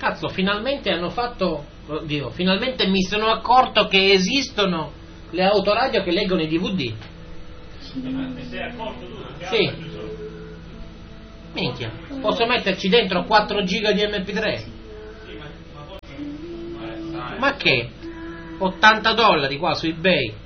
Cazzo, finalmente hanno fatto, oddio, finalmente mi sono accorto che esistono le autoradio che leggono i DVD. Ti sei accorto tu? Sì. Minchia, posso metterci dentro 4 giga di MP3? Ma che? $80 qua su eBay.